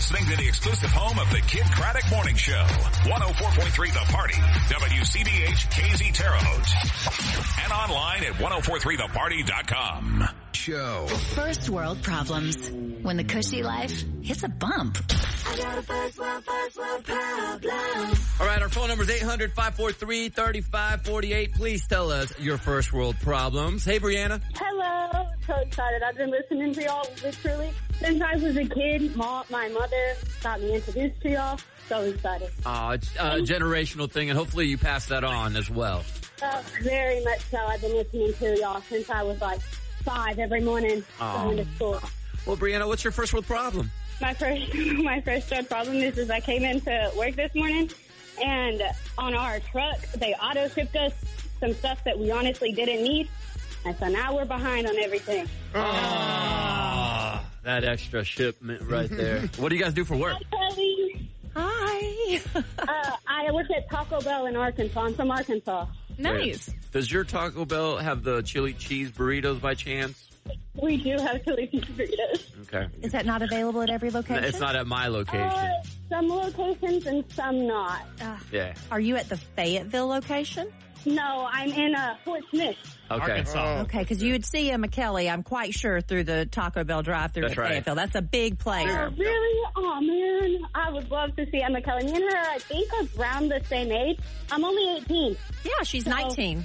listening to the exclusive home of the Kid Craddock Morning Show. 104.3 The Party. WCBH KZ Terre Haute. And online at 1043theparty.com. Show. First world problems. When the cushy life hits a bump. I got a first world problem. All right, our phone number is 800-543-3548. Please tell us your first world problems. Hey, Brianna. Hello. So excited. I've been listening to y'all literally since I was a kid. My mother got me introduced to y'all. So excited. It's a generational thing, and hopefully you pass that on as well. Very much so. I've been listening to y'all since I was like 5 every morning going to school. Well, Brianna, what's your first world problem? My first world problem is I came into work this morning, and on our truck, they auto-shipped us some stuff that we honestly didn't need. And so now we're behind on everything. That extra shipment right there. What do you guys do for work? Hi, Kelly. Hi. I work at Taco Bell in Arkansas. I'm from Arkansas. Nice. Does your Taco Bell have the chili cheese burritos by chance? We do have chili cheese burritos. Okay. Is that not available at every location? It's not at my location. Some locations and some not. Yeah. Are you at the Fayetteville location? No, I'm in Fort Smith. Okay. Arkansas. Okay, because you would see a McKelly, I'm quite sure, through the Taco Bell drive-thru That's at right. Fayetteville. That's a big player. Oh, really? Oh, man. I would love to see Emma Kelly. Me and her, I think, are around the same age. I'm only 18. Yeah, she's 19.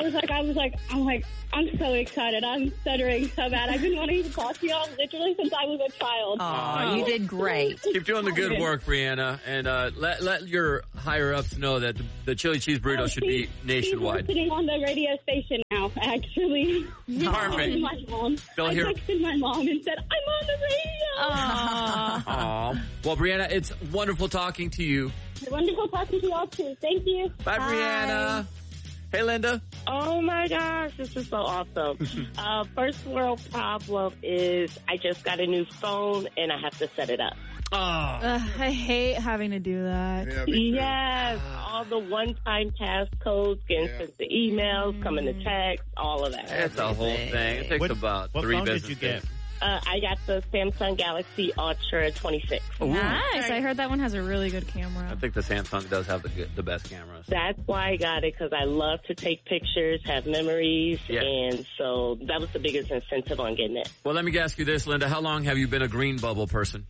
I'm so excited. I'm stuttering so bad. I've been wanting to talk to y'all literally since I was a child. Oh, you did great. Keep doing the good work, Brianna, and let your higher-ups know that the chili cheese burrito should be nationwide. She's listening on the radio station now, actually. Perfect. My mom. They'll I hear- texted my mom and said, I'm on the radio. Aw. Well, Brianna, it's wonderful talking to you. Wonderful talking to y'all, too. Thank you. Bye, Brianna. Hey, Linda. Oh my gosh, this is so awesome. First world problem is I just got a new phone and I have to set it up. I hate having to do that. Yeah, me too. Yes, all the one-time passcodes, getting sent to emails, coming to text, all of that. It's a whole thing. It takes about what 3 phone business did you get? days. I got the Samsung Galaxy Ultra 26. Nice. I heard that one has a really good I camera. think the Samsung does have the best cameras. That's why I got it, because I love to take pictures, have memories, Yeah. and so that was the biggest incentive on getting it. Well, let me ask you this, Linda. How long have you been a green bubble person?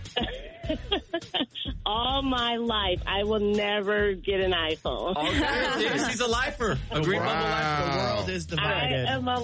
All my life, I will never get an iPhone. Okay, she's a lifer. A green bubble lifer. The world is divided. I am a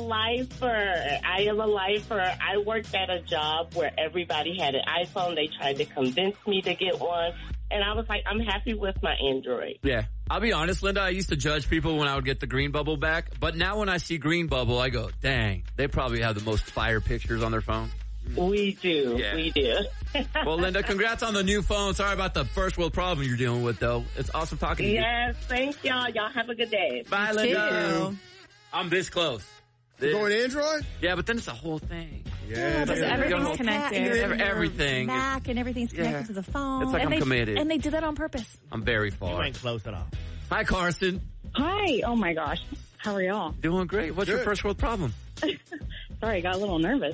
lifer. I worked at a job where everybody had an iPhone. They tried to convince me to get one. And I was like, I'm happy with my Android. Yeah. I'll be honest, Linda, I used to judge people when I would get the green bubble back. But now when I see green bubble, I go, dang, they probably have the most fire pictures on their phone. We do. Yeah. We do. Well, Linda, congrats on the new phone. Sorry about the first world problem you're dealing with, though. It's awesome talking to you. Yes, thanks, y'all. Y'all have a good day. Bye, Linda. I'm this close. Going Android? Yeah, but then it's a whole thing. Yeah. Because everything's connected. Everything. Mac and everything's connected to the phone. It's like I'm committed. And they did that on purpose. I'm very You far. ain't close at all. Hi, Carson. Hi. Oh, my gosh. How are y'all? Doing great. What's your Good. first world problem? Sorry, I got a little nervous.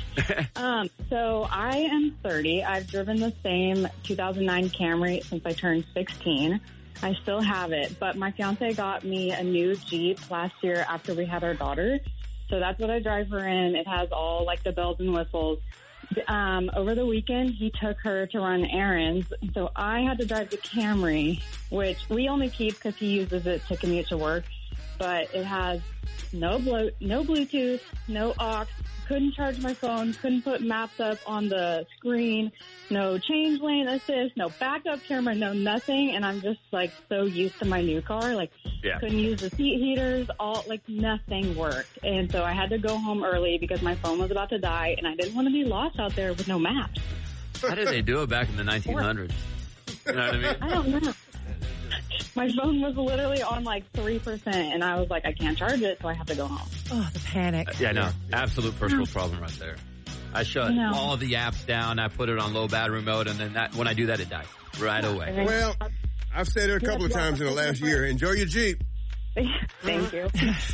So I am 30. I've driven the same 2009 Camry since I turned 16. I still have it, but my fiance got me a new Jeep last year after we had our daughter. So that's what I drive her in. It has all like the bells and whistles. Over the weekend, he took her to run errands. So I had to drive the Camry, which we only keep because he uses it to commute to work. But it has no Bluetooth, no aux, couldn't charge my phone, couldn't put maps up on the screen, no change lane assist, no backup camera, no nothing. And I'm just like so used to my new car, like couldn't use the seat heaters, all like nothing worked. And so I had to go home early because my phone was about to die and I didn't want to be lost out there with no maps. How did they do it back in the 1900s? You know what I mean? I don't know. My phone was literally on like 3% and I was like, I can't charge it, so I have to go home. Oh, the panic. Yeah, no. Absolute first world problem right there. I shut No. all the apps down. I put it on low battery mode, and then when I do that, it dies right away. Well, I've said it a couple of times in the last year. Enjoy your Jeep. Thank you.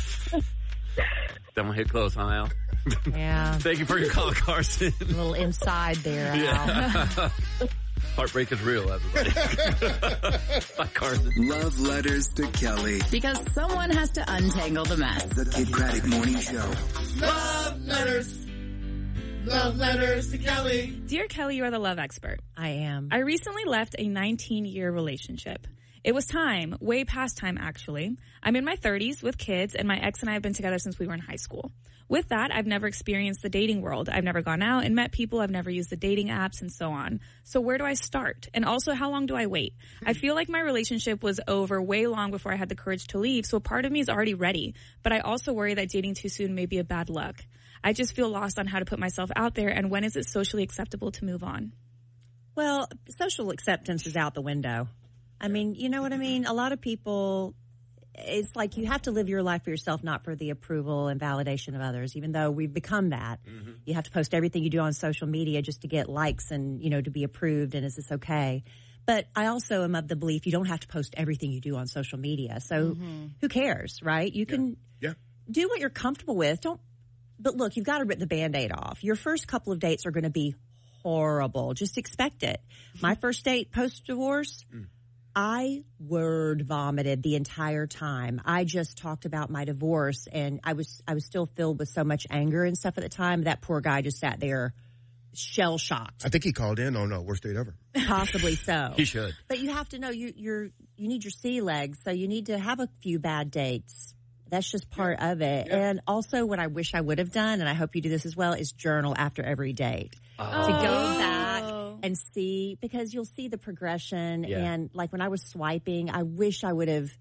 Don't hit close, huh, Al? Yeah. Thank you for your call, Carson. A little inside there, Al. Heartbreak is real, everybody. By Carson. Love Letters to Kelly. Because someone has to untangle the mess. The Kid Craddock Morning Show. Love letters. Love letters to Kelly. Dear Kelly, you are the love expert. I am. I recently left a 19-year relationship. It was time, way past time actually. I'm in my 30s with kids, and my ex and I have been together since we were in high school. With that, I've never experienced the dating world. I've never gone out and met people. I've never used the dating apps and so on. So where do I start? And also, how long do I wait? I feel like my relationship was over way long before I had the courage to leave, so a part of me is already ready. But I also worry that dating too soon may be a bad luck. I just feel lost on how to put myself out there, and when is it socially acceptable to move on? Well, social acceptance is out the window. I mean, you know what I mean? A lot of people, it's like you have to live your life for yourself, not for the approval and validation of others, even though we've become that. Mm-hmm. You have to post everything you do on social media just to get likes and, you know, to be approved, and is this okay? But I also am of the belief you don't have to post everything you do on social media. So who cares, right? You can do what you're comfortable with. But look, you've got to rip the Band-Aid off. Your first couple of dates are going to be horrible. Just expect it. My first date post-divorce, I word vomited the entire time. I just talked about my divorce, and I was still filled with so much anger and stuff at the time. That poor guy just sat there shell shocked. I think he called in on worst date ever. Possibly so. He should. But you have to know you need your sea legs, so you need to have a few bad dates. That's just part of it. Yeah. And also what I wish I would have done, and I hope you do this as well, is journal after every date. To go back and see, because you'll see the progression. Yeah. And like when I was swiping, I wish I would have,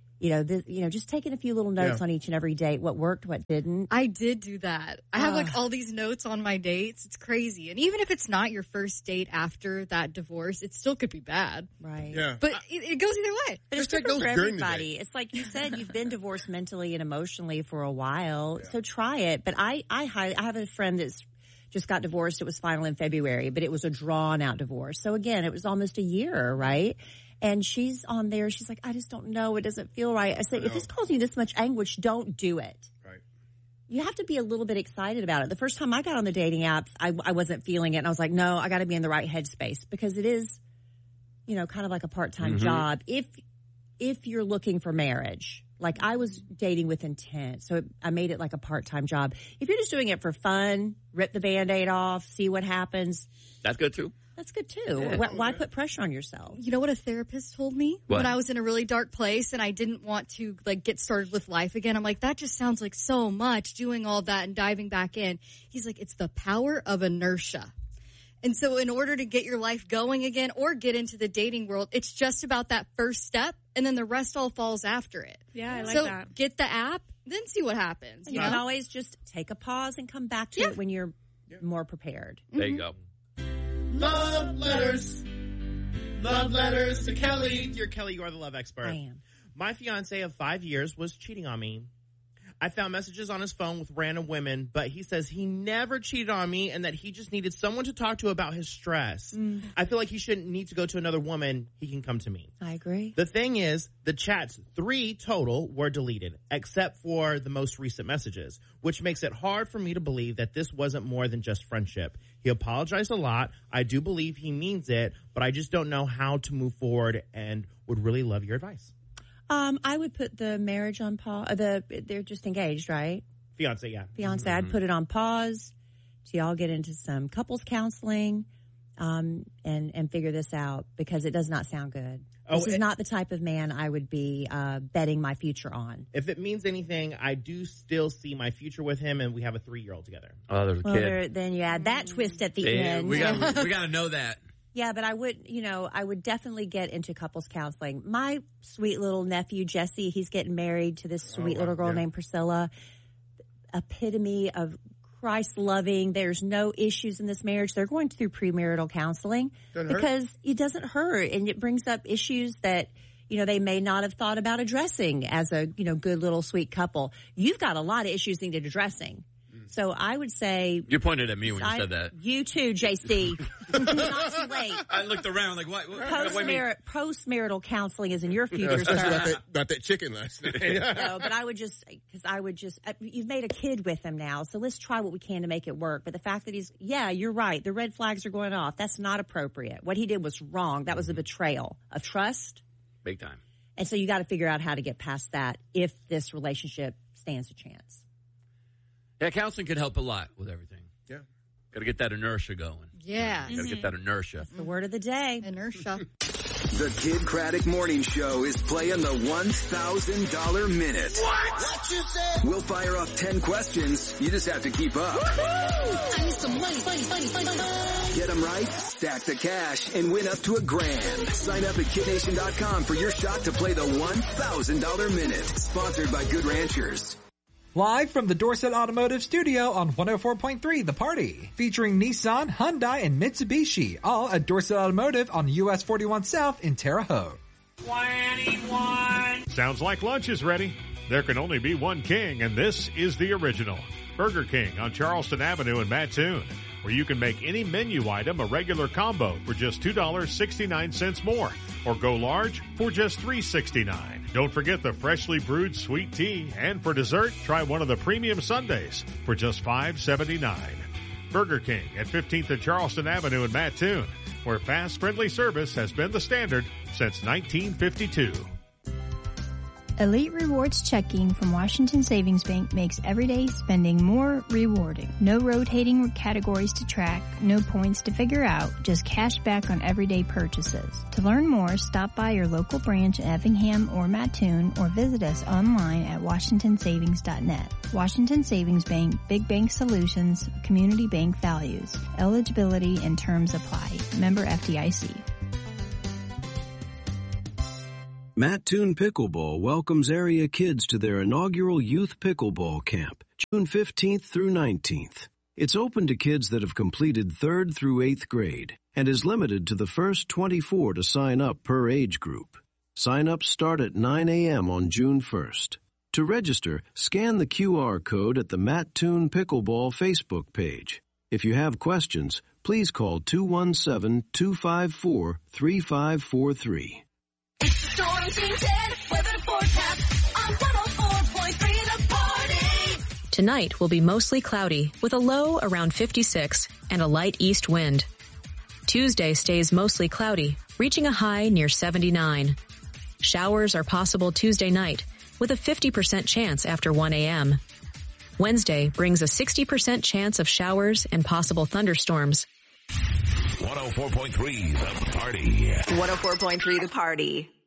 just taken a few little notes on each and every date, what worked, what didn't. I did do that. I have like all these notes on my dates. It's crazy. And even if it's not your first date after that divorce, it still could be bad. Right. Yeah. But it goes either way. But it's different for everybody. It's like you said, you've been divorced mentally and emotionally for a while. Yeah. So try it. But I have a friend that's just got divorced. It was final in February, but it was a drawn out divorce. So again, it was almost a year, right? And she's on there. She's like, I just don't know. It doesn't feel right. I said, if it's causing you this much anguish, don't do it. Right. You have to be a little bit excited about it. The first time I got on the dating apps, I wasn't feeling it. And I was like, no, I got to be in the right headspace, because it is, kind of like a part-time job. If you're looking for marriage, like I was dating with intent. So I made it like a part-time job. If you're just doing it for fun, rip the Band-Aid off, see what happens. That's good too. That's good too. Yeah. Why put pressure on yourself? You know what a therapist told me when I was in a really dark place and I didn't want to get started with life again? I'm like, that just sounds like so much, doing all that and diving back in. He's like, it's the power of inertia. And so in order to get your life going again or get into the dating world, it's just about that first step, and then the rest all falls after it. Yeah, I like that. So get the app, then see what happens. You can always just take a pause and come back to it when you're more prepared. There you go. Love letters. Love letters to Kelly. Dear Kelly, you are the love expert. I am. My fiance of 5 years was cheating on me. I found messages on his phone with random women, but he says he never cheated on me and that he just needed someone to talk to about his stress. I feel like he shouldn't need to go to another woman. He can come to me. I agree. The thing is, the chats, 3 total, were deleted, except for the most recent messages, which makes it hard for me to believe that this wasn't more than just friendship. He apologized a lot. I do believe he means it, but I just don't know how to move forward and would really love your advice. I would put the marriage on pause. They're just engaged, right? Fiance, yeah. Fiance. I'd put it on pause to y'all get into some couples counseling, and figure this out, because it does not sound good. This is not the type of man I would be betting my future on. If it means anything, I do still see my future with him, and we have a 3-year-old together. Oh, there's a kid. Then you add that twist at the end. We got to know that. Yeah, but I would definitely get into couples counseling. My sweet little nephew, Jesse, he's getting married to this sweet little girl named Priscilla. Epitome of Christ-loving. There's no issues in this marriage. They're going through premarital counseling because it doesn't hurt, and it brings up issues that, they may not have thought about addressing as a, good little sweet couple. You've got a lot of issues needed addressing. So I would say... You pointed at me when you said that. You too, JC. Not too late. I looked around like, what? Postmarital counseling is in your future, sir. About that chicken last night. No, but you've made a kid with him now, so let's try what we can to make it work. But the fact that you're right. The red flags are going off. That's not appropriate. What he did was wrong. That was a betrayal of trust. Big time. And so you got to figure out how to get past that if this relationship stands a chance. Yeah, counseling can help a lot with everything. Yeah. Got to get that inertia going. Yeah. Got to get that inertia. That's the word of the day. Inertia. The Kid Craddock Morning Show is playing the $1,000 minute. What you said? We'll fire off 10 questions. You just have to keep up. I need some money. Get them right, stack the cash, and win up to $1,000. Sign up at KidNation.com for your shot to play the $1,000 minute. Sponsored by Good Ranchers. Live from the Dorset Automotive Studio on 104.3 The Party. Featuring Nissan, Hyundai, and Mitsubishi. All at Dorset Automotive on US 41 South in Terre Haute. 21. Sounds like lunch is ready. There can only be one king, and this is the original. Burger King on Charleston Avenue in Mattoon, where you can make any menu item a regular combo for just $2.69 more, or go large for just $3.69. Don't forget the freshly brewed sweet tea, and for dessert, try one of the premium sundaes for just $5.79. Burger King at 15th and Charleston Avenue in Mattoon, where fast, friendly service has been the standard since 1952. Elite Rewards checking from Washington Savings Bank makes everyday spending more rewarding. No rotating categories to track, no points to figure out, just cash back on everyday purchases. To learn more, stop by your local branch in Effingham or Mattoon or visit us online at washingtonsavings.net. Washington Savings Bank, Big Bank Solutions, Community Bank Values. Eligibility and terms apply. Member FDIC. Mattoon Pickleball welcomes area kids to their inaugural Youth Pickleball Camp, June 15th through 19th. It's open to kids that have completed 3rd through 8th grade and is limited to the first 24 to sign up per age group. Sign-ups start at 9 a.m. on June 1st. To register, scan the QR code at the Mattoon Pickleball Facebook page. If you have questions, please call 217-254-3543. Storm Team 10 weather forecast on 104.3 The Party. Tonight will be mostly cloudy with a low around 56 and a light east wind. Tuesday stays mostly cloudy, reaching a high near 79. Showers are possible Tuesday night with a 50% chance after 1 a.m. Wednesday brings a 60% chance of showers and possible thunderstorms. 104.3 The Party. 104.3 The Party.